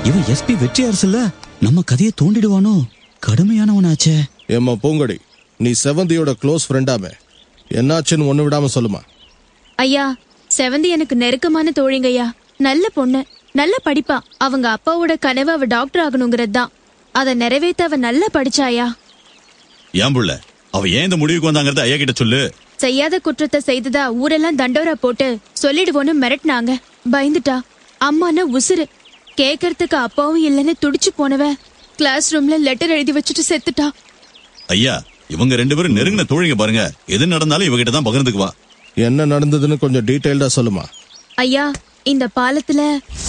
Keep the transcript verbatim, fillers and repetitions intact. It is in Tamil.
இவன் எஸ்பி வெற்றி அரசுல நம்ம கதையை தோண்டிடுவானோ? கடுமையானவனாச்சே. ஏம்மா பூங்கொடி, நீ செவந்தியோட க்ளோஸ் ஃப்ரெண்டாமே, என்னாச்சுன்னு ஒண்ணு விடாம சொல்லுமா. ஐயா, செவந்தி எனக்கு நெருக்கமான தோழிங்கய்யா. நல்ல பொண்ணு, நல்ல படிப்பா. அவங்க அப்பாவோட கனவு அவ டாக்டர் ஆகணுங்கிறது தான். அதை நிறைவேற்ற அவ நல்லா படிச்சாயா. ஏன் புள்ள, அவ ஏன் இந்த முடிவுக்கு வந்தாங்கறத ஐயா கிட்ட சொல்லு. செய்யாத குற்றத்தை செய்ததா ஊரெல்லாம் தண்டோரா போட்டு சொல்லிடுவோன்னு மிரட்டினாங்க. பயந்துட்டா. அம்மானா உசுறு. கேக்கறதுக்கு அப்பாவும் இல்லைன்னு துடிச்சு போனவ கிளாஸ் ரூம்ல லெட்டர் எழுதி வச்சுட்டு செத்துட்டா. ஐயா, இவங்க ரெண்டு பேரும் நெருங்கின தோழிங்க பாருங்க. எது நடந்தாலும் இவகிட்ட தான் பகிர்ந்துக்குவா. என்ன நடந்ததுன்னு கொஞ்சம் டீடைல்டா சொல்லுமா. ஐயா, இந்த பாலத்துல